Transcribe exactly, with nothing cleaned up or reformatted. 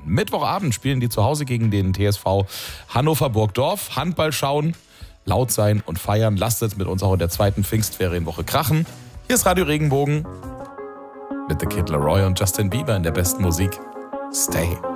Mittwochabend spielen die zu Hause gegen den T S V Hannover Burgdorf. Handball schauen, laut sein und feiern. Lasst es mit uns auch in der zweiten Pfingstferienwoche krachen. Hier ist Radio Regenbogen mit The Kid Laroi und Justin Bieber in der besten Musik. Stay.